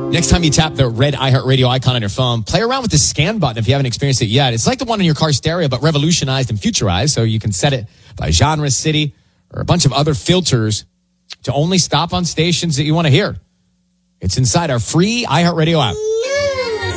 Next time you tap the red iHeartRadio icon on your phone, play around with the scan button if you haven't experienced it yet. It's like the one in your car stereo, but revolutionized and futurized, so you can set it by genre, city, or a bunch of other filters to only stop on stations that you want to hear. It's inside our free iHeartRadio app.